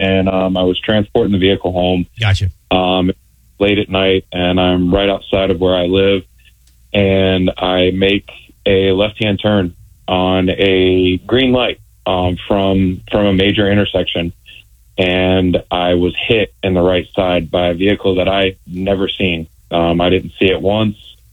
and I was transporting the vehicle home. Gotcha. Late at night, and I'm right outside of where I live, and I make a left-hand turn on a green light from a major intersection, and I was hit in the right side by a vehicle that I never seen. I didn't see it once.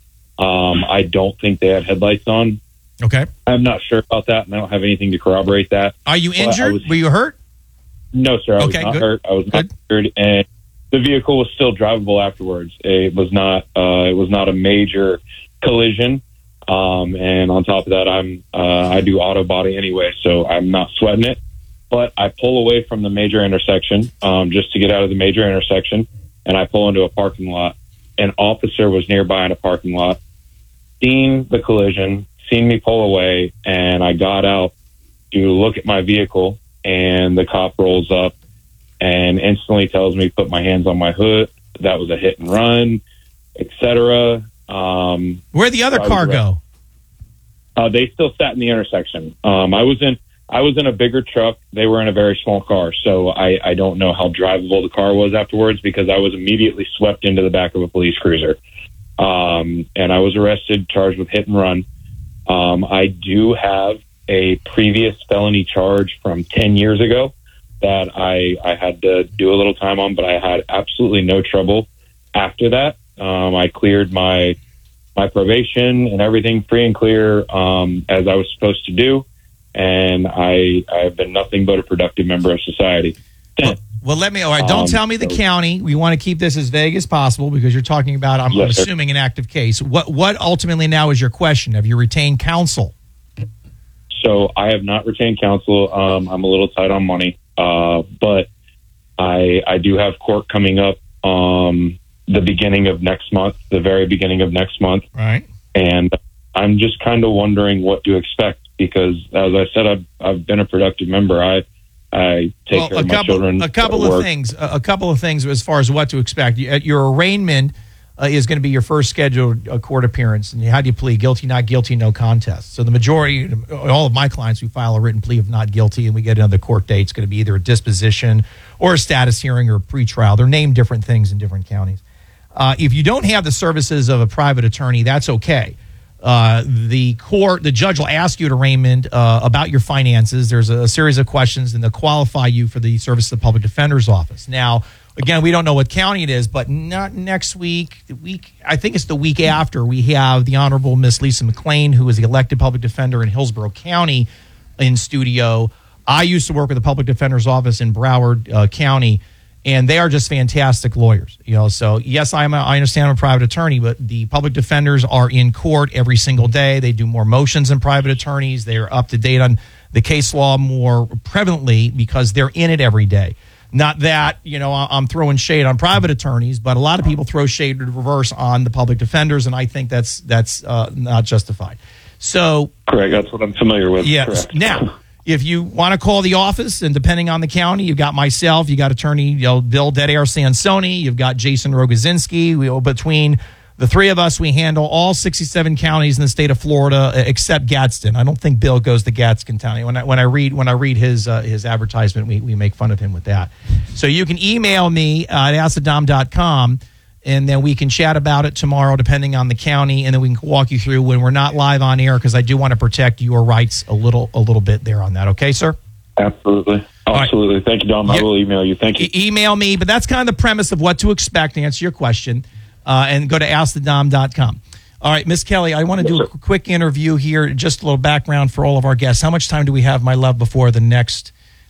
I don't think they had headlights on. Okay. I'm not sure about that, and I don't have anything to corroborate that. Are you injured? Were you hurt? No, sir. I was not hurt. I was not injured, and the vehicle was still drivable afterwards. It was not a major collision. And on top of that, I do auto body anyway, so I'm not sweating it. But I pull away from the major intersection, just to get out of the major intersection, and I pull into a parking lot. An officer was nearby in a parking lot, seen the collision, seen me pull away, and I got out to look at my vehicle, and the cop rolls up and instantly tells me, put my hands on my hood. That was a hit and run, etc. Where'd the other car go? They still sat in the intersection. I was in a bigger truck. They were in a very small car, so I don't know how drivable the car was afterwards, because I was immediately swept into the back of a police cruiser. And I was arrested, charged with hit and run. I do have a previous felony charge from 10 years ago that I had to do a little time on, but I had absolutely no trouble after that. I cleared my probation and everything free and clear, as I was supposed to do. And I've been nothing but a productive member of society. Well, don't tell me the county. We want to keep this as vague as possible, because you're talking about, I'm assuming, an active case. What ultimately now is your question? Have you retained counsel? So I have not retained counsel. I'm a little tight on money, but I do have court coming up the beginning of next month, the very beginning of next month. Right. And I'm just kind of wondering what to expect, because, as I said, I've been a productive member. I take care of my children. A couple of things as far as what to expect. Your arraignment is going to be your first scheduled court appearance. And how do you plead? Guilty, not guilty, no contest. So the majority, all of my clients who file a written plea of not guilty and we get another court date, it's going to be either a disposition or a status hearing or a pretrial. They're named different things in different counties. If you don't have the services of a private attorney, that's okay. The judge will ask you at arraignment about your finances. There's a series of questions, and they'll qualify you for the service of the public defender's office. Now, again, we don't know what county it is, but not next week. I think it's the week after. We have the Honorable Miss Lisa McClain, who is the elected public defender in Hillsborough County, in studio. I used to work with the public defender's office in Broward County, and they are just fantastic lawyers. So yes, I understand I'm a private attorney, but the public defenders are in court every single day. They do more motions than private attorneys. They are up to date on the case law more prevalently because they're in it every day. Not that, I'm throwing shade on private attorneys, but a lot of people throw shade in reverse on the public defenders, and I think that's not justified. So correct. That's what I'm familiar with. Yes. Correct. Now, if you want to call the office, and depending on the county, you've got myself, you got attorney Bill Dead Air Sansoni, you've got Jason Rogozinski. Between the three of us, we handle all 67 counties in the state of Florida except Gadsden. I don't think Bill goes to Gadsden County. When I read his advertisement, we make fun of him with that. So you can email me at askthedom.com, and then we can chat about it tomorrow, depending on the county, and then we can walk you through when we're not live on air, because I do want to protect your rights a little bit there on that. Okay, sir? Absolutely. Absolutely. Right. Thank you, Dom. I will email you. Thank you. Email me, but that's kind of the premise of what to expect to answer your question, and go to askthedom.com. All right, Miss Kelly, I want to do a quick interview here, just a little background for all of our guests. How much time do we have, my love, before the next...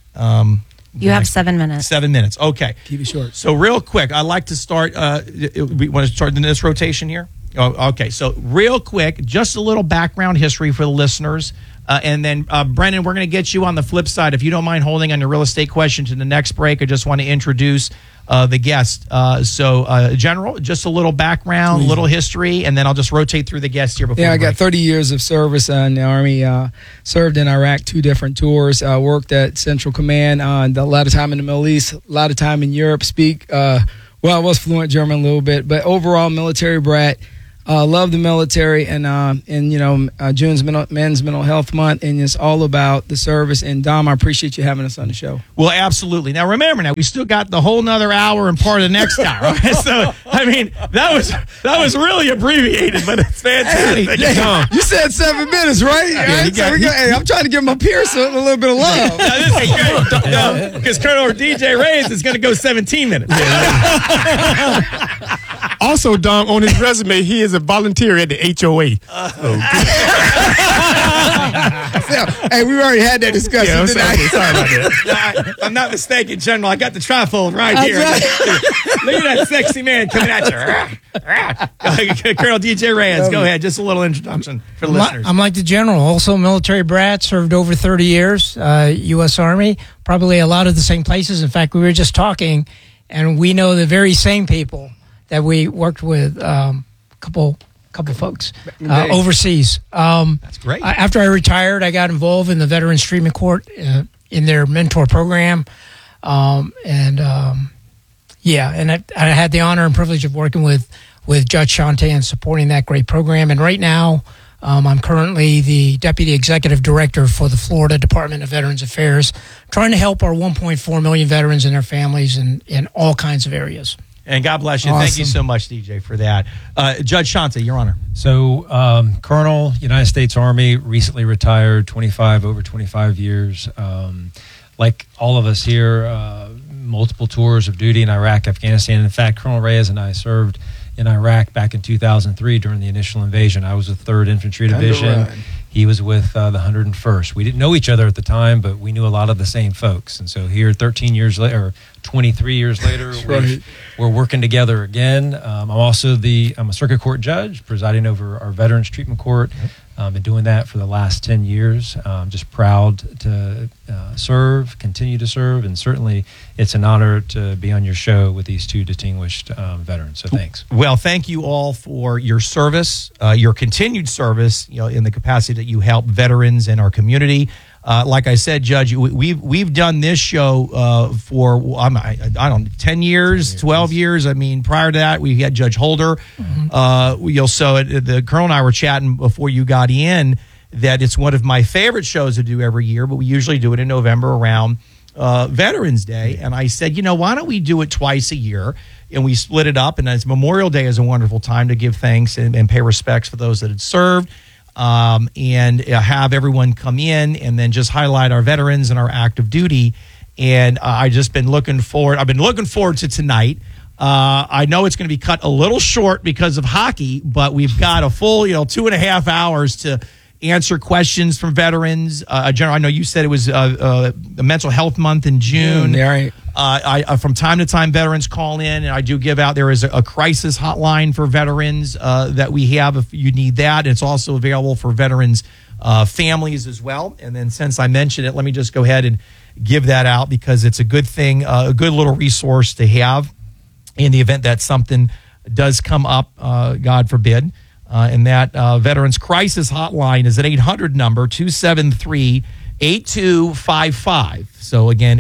You have 7 minutes. 7 minutes. Okay. Keep it short. So real quick, I'd like to start. We want to start in this rotation here? Oh, okay. So real quick, just a little background history for the listeners. And then, Brendan, we're going to get you on the flip side. If you don't mind holding on your real estate question to the next break, I just want to introduce the guest. General, just a little background, a little history, and then I'll just rotate through the guests here before. Yeah, I got 30 years of service in the Army. Served in Iraq 2 different tours. Worked at Central Command. A lot of time in the Middle East, a lot of time in Europe. I was fluent German a little bit, but overall military brat. love the military, and June's Men's Mental Health Month, and it's all about the service. And Dom, I appreciate you having us on the show. Well, absolutely. Now remember, we still got the whole nother hour and part of the next hour. Okay? So that was really abbreviated, but it's fantastic. Hey, you said 7 minutes, right? Yeah, I'm trying to give my peers a little bit of love. This is great. Because Colonel DJ Reyes is going to go 17 minutes. Also, Dom, on his resume, he is a volunteer at the HOA. Hey, we already had that discussion. Yeah, sorry about that. If I'm not mistaken, General, I got the trifold right here. Right. Look at that sexy man coming at you. Colonel DJ Reyes, go ahead. Just a little introduction for the listeners. I'm like the General, also military brat, served over 30 years, U.S. Army, probably a lot of the same places. In fact, we were just talking, and we know the very same people that we worked with, couple folks overseas. That's great. After I retired, I got involved in the Veterans Treatment Court in their mentor program, and I had the honor and privilege of working with Judge Shante and supporting that great program. And right now, I'm currently the Deputy Executive Director for the Florida Department of Veterans Affairs, trying to help our 1.4 million veterans and their families in all kinds of areos. And God bless you. Awesome. Thank you so much, DJ, for that. Judge Shante, Your Honor. So, Colonel, United States Army, recently retired, over 25 years. Like all of us here, multiple tours of duty in Iraq, Afghanistan. In fact, Colonel Reyes and I served in Iraq back in 2003 during the initial invasion. I was with 3rd Infantry Division. He was with the 101st. We didn't know each other at the time, but we knew a lot of the same folks. And so here, 13 years later, or 23 years later, we're working together again. I'm also I'm a circuit court judge presiding over our Veterans Treatment Court. Been doing that for the last 10 years. Just proud to continue to serve, and certainly it's an honor to be on your show with these two distinguished veterans. So thanks. Well, thank you all for your service, your continued service, in the capacity that you help veterans in our community. Like I said, Judge, we've done this show for 10 years, 12 years. I mean, prior to that, we had Judge Holder. The Colonel and I were chatting before you got in that it's one of my favorite shows to do every year, but we usually do it in November around Veterans Day. And I said, why don't we do it twice a year? And we split it up. And as Memorial Day is a wonderful time to give thanks and pay respects for those that had served. And have everyone come in and then just highlight our veterans and our active duty. And I've been looking forward to tonight. I know it's going to be cut a little short because of hockey, but we've got a full, 2.5 hours to answer questions from veterans. General, I know you said it was the Mental Health Month in June. Yeah, right. From time to time, veterans call in, and I do give out. There is a crisis hotline for veterans that we have if you need that. It's also available for veterans' families as well. And then, since I mentioned it, let me just go ahead and give that out because it's a good thing, a good little resource to have in the event that something does come up, God forbid. And that Veterans Crisis Hotline is an 800 number, 273-8255. So again,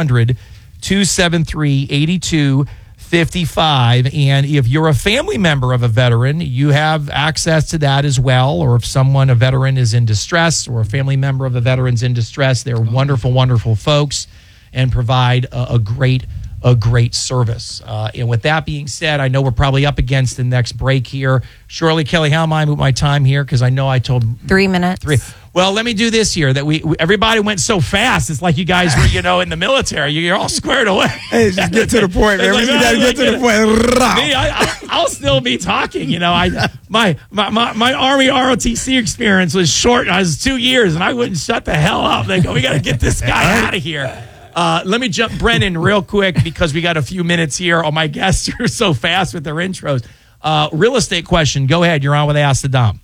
800-273-8255. And if you're a family member of a veteran, you have access to that as well. Or if a veteran is in distress, or a family member of a veteran's in distress, they're wonderful, wonderful folks and provide a great service. And with that being said, I know we're probably up against the next break here. Shirley, Kelly, how am I with my time here? Because I know I told 3 minutes. Well, let me do this here. That everybody went so fast. It's like you guys were, in the military. You're all squared away. Hey, just get to the point, man. You got to get to the point. Me, I'll still be talking. My Army ROTC experience was short. I was 2 years, and I wouldn't shut the hell up. They go, we got to get this guy out of here. Let me jump Brennan real quick because we got a few minutes here. Oh, my guests are so fast with their intros. Real estate question. Go ahead. You're on with Ask the Dom.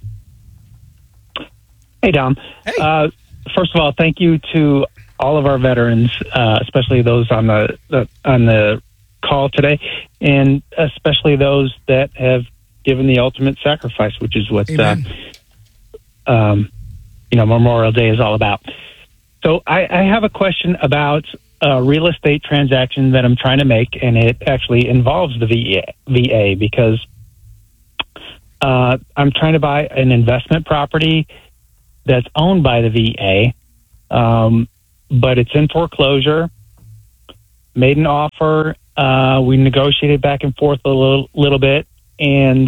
Hey, Dom. Hey. First of all, thank you to all of our veterans, especially those on the call today, and especially those that have given the ultimate sacrifice, which is what Memorial Day is all about. So I have a question about a real estate transaction that I'm trying to make, and it actually involves the VA because I'm trying to buy an investment property that's owned by the VA, but it's in foreclosure. Made an offer. We negotiated back and forth a little bit, and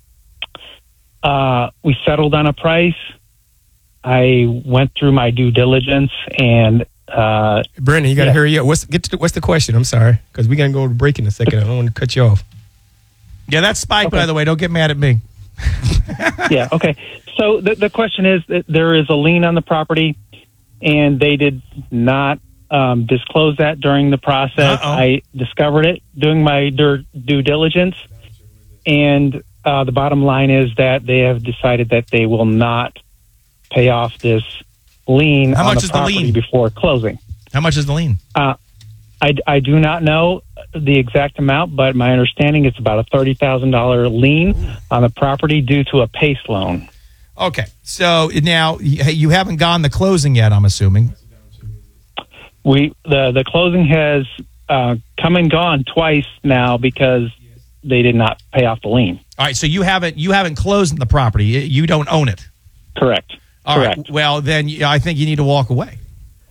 we settled on a price. I went through my due diligence, and Brandon, you got to hurry up. What's the question? I'm sorry, because we're gonna go to break in a second. I don't want to cut you off. Yeah, that's Spike, by the way. Don't get mad at me. Yeah, okay. So the question is that there is a lien on the property, and they did not disclose that during the process. I discovered it doing my due diligence, and the bottom line is that they have decided that they will not pay off this lien on the property before closing. How much is the lien? I do not know the exact amount, but my understanding it's about a $30,000 lien on the property due to a PACE loan. Okay, so now you haven't gone the closing yet, I'm assuming. The closing has come and gone twice now because they did not pay off the lien. All right, so you haven't closed the property. You don't own it. Correct. All right. Well, then I think you need to walk away,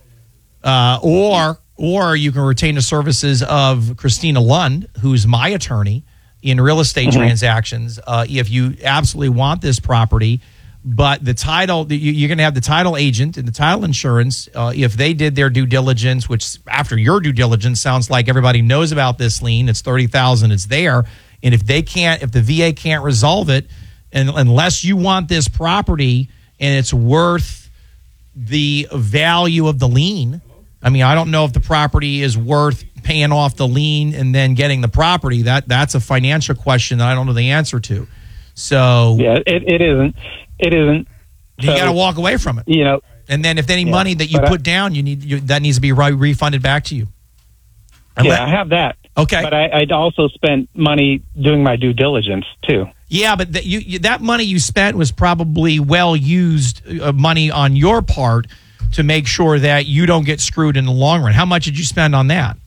or you can retain the services of Christina Lund, who's my attorney in real estate transactions. If you absolutely want this property, but the title, you're going to have the title agent and the title insurance. If they did their due diligence, which after your due diligence sounds like everybody knows about this lien, it's $30,000, it's there. And if the VA can't resolve it, and unless you want this property and it's worth the value of the lien, I mean, I don't know if the property is worth paying off the lien and then getting the property. That's a financial question that I don't know the answer to. So yeah, it isn't. It isn't. You got to walk away from it. You know, and then if any money that you put down, that needs to be refunded back to you. Yeah, I have that. Okay, but I'd also spent money doing my due diligence too. Yeah, but that money you spent was probably well used money on your part to make sure that you don't get screwed in the long run. How much did you spend on that?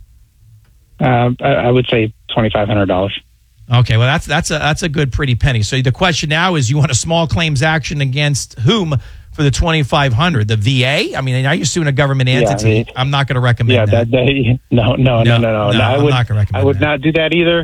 I would say $2,500. Okay, well that's a good pretty penny. So the question now is, you want a small claims action against whom for the $2,500? The VA? I mean, are you suing a government entity? Yeah, I'm not going to recommend that. No. I would not do that either.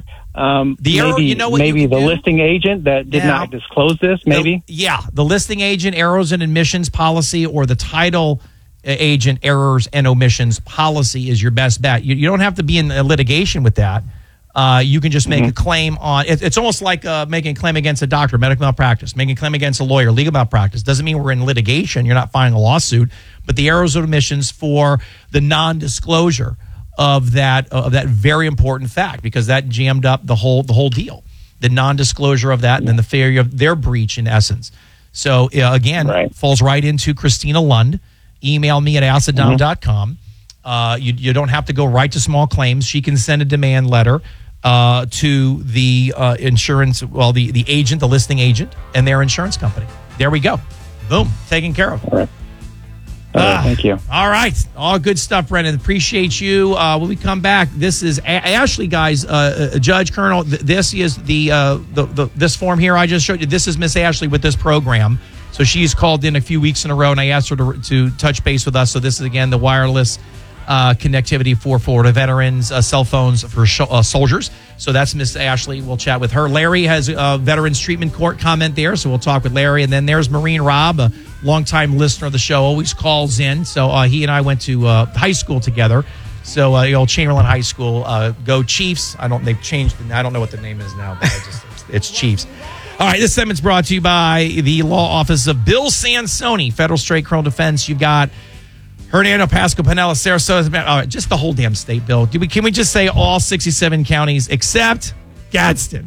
Maybe the listing agent that did not disclose this. Maybe. The listing agent errors and omissions policy, or the title agent errors and omissions policy is your best bet. You don't have to be in litigation with that. You can just make a claim on it's almost like making a claim against a doctor, medical malpractice, making a claim against a lawyer, legal malpractice. Doesn't mean we're in litigation. You're not filing a lawsuit, but the errors and omissions for the non-disclosure of that very important fact, because that jammed up the whole deal. The non-disclosure of that, and then the failure of their breach, in essence. So again, falls right into Christina Lund. Email me at acidom.com. You don't have to go right to small claims. She can send a demand letter to the insurance, the agent, the listing agent, and their insurance company. There we go. Boom. Taken care of. All right. Thank you. All right. All good stuff, Brendan. Appreciate you. When we come back, this is Ashley, guys. Judge Colonel, this is this form here I just showed you. This is Miss Ashley with this program. So she's called in a few weeks in a row, and I asked her to touch base with us. So this is, again, the wireless connectivity for Florida veterans, cell phones for soldiers. So that's Miss Ashley. We'll chat with her. Larry has a Veterans Treatment Court comment there, so we'll talk with Larry. And then there's Marine Rob, a longtime listener of the show, always calls in. So he and I went to high school together. So the old Chamberlain High School. Go Chiefs. They've changed. I don't know what the name is now, but it's Chiefs. All right, this segment's brought to you by the law office of Bill Sansoni, Federal Straight Criminal Defense. You've got Hernando, Pasco, Pinellas, Sarasota, all right, just the whole damn state, Bill. Can we just say all 67 counties except Gadsden?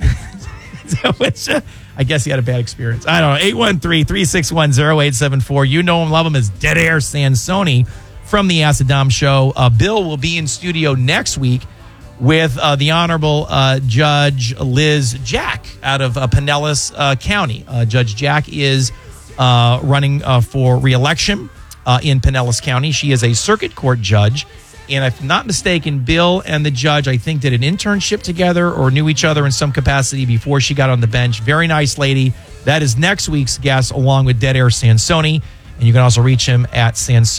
I guess he had a bad experience. I don't know. 813-361-0874. You know him, love him as Dead Air Sansoni from the Acid Dom Show. Bill will be in studio next week with the Honorable Judge Liz Jack out of Pinellas County. Judge Jack is running for re-election in Pinellas County. She is a circuit court judge And if I'm not mistaken, Bill and the judge, I think, did an internship together or knew each other in some capacity before she got on the bench. Very nice lady. That is next week's guest, along with Dead Air Sansoni. And you can also reach him at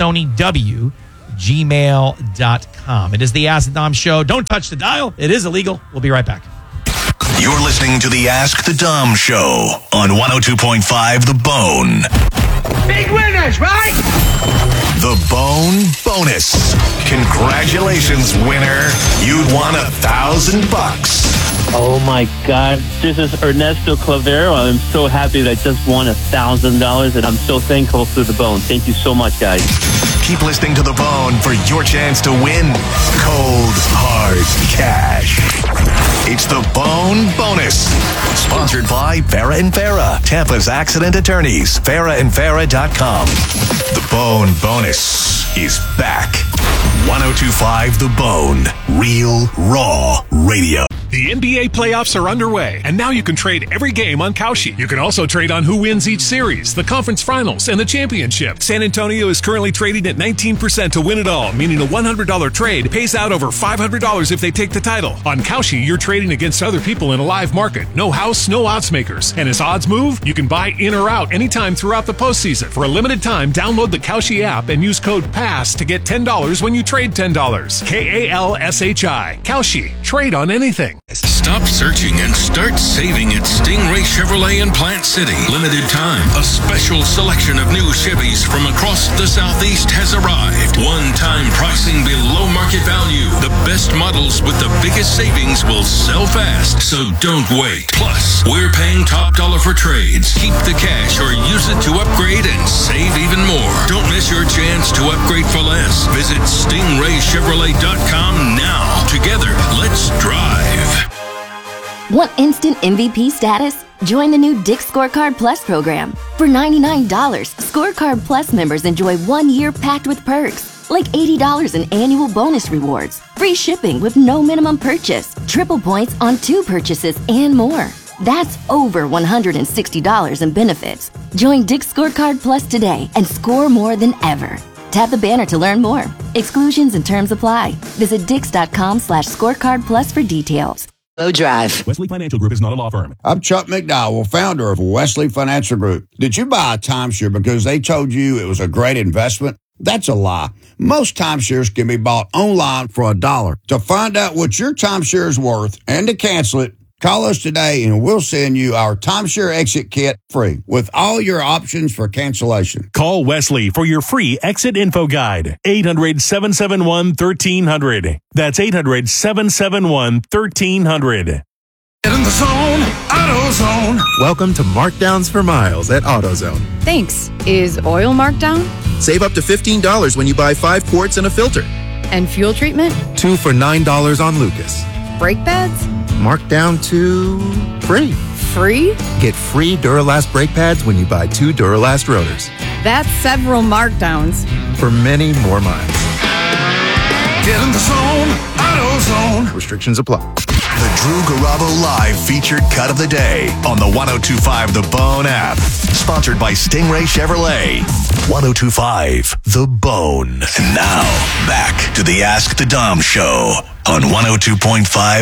sansoniw@gmail.com. It is the Ask the Dom Show. Don't touch the dial. It is illegal. We'll be right back. You're listening to the Ask the Dom Show on 102.5 The Bone. Big winners, right? The Bone Bonus. Congratulations, winner. You'd won $1,000. Oh my God. This is Ernesto Clavero. I'm so happy that I just won $1,000 and I'm so thankful to The Bone. Thank you so much, guys. Keep listening to The Bone for your chance to win cold, hard cash. It's The Bone Bonus. Sponsored by Farah and Farah, Tampa's accident attorneys. FarahandFarah.com. The Bone Bonus is back. 102.5 The Bone. Real, raw radio. The NBA playoffs are underway, and now you can trade every game on Kalshi. You can also trade on who wins each series, the conference finals, and the championship. San Antonio is currently trading at 19% to win it all, meaning a $100 trade pays out over $500 if they take the title. On Kalshi, you're trading against other people in a live market. No house, no odds makers. And as odds move, you can buy in or out anytime throughout the postseason. For a limited time, download the Kalshi app and use code PASS to get $10 when you trade $10. KALSHI. Kalshi. Trade on anything. Stop searching and start saving at Stingray Chevrolet in Plant City. Limited time. A special selection of new Chevys from across the Southeast has arrived. One-time pricing below market value. The best models with the biggest savings will sell fast, so don't wait. Plus, we're paying top dollar for trades. Keep the cash or use it to upgrade and save even more. Don't miss your chance to upgrade for less. Visit StingrayChevrolet.com now. Together, let's drive. Want instant MVP status? Join the new Dick's Scorecard Plus program. For $99, Scorecard Plus members enjoy 1 year packed with perks, like $80 in annual bonus rewards, free shipping with no minimum purchase, triple points on 2 purchases, and more. That's over $160 in benefits. Join Dick's Scorecard Plus today and score more than ever. Tap the banner to learn more. Exclusions and terms apply. Visit Dix.com/scorecard plus for details. Drive. Wesley Financial Group is not a law firm. I'm Chuck McDowell, founder of Wesley Financial Group. Did you buy a timeshare because they told you it was a great investment? That's a lie. Most timeshares can be bought online for $1. To find out what your timeshare is worth and to cancel it, call us today and we'll send you our timeshare exit kit free with all your options for cancellation. Call Wesley for your free exit info guide. 800-771-1300. That's 800-771-1300. Get in the zone, AutoZone. Welcome to Markdowns for Miles at AutoZone. Thanks. Is oil marked down? Save up to $15 when you buy 5 quarts and a filter. And fuel treatment? 2 for $9 on Lucas. Brake pads? Marked down to free. Free? Get free Duralast brake pads when you buy 2 Duralast rotors. That's several markdowns. For many more miles. Get in the zone, AutoZone. Restrictions apply. The Drew Garabo Live featured cut of the day on the 102.5 The Bone app. Sponsored by Stingray Chevrolet. 102.5 The Bone. And now, back to the Ask the Dom Show on 102.5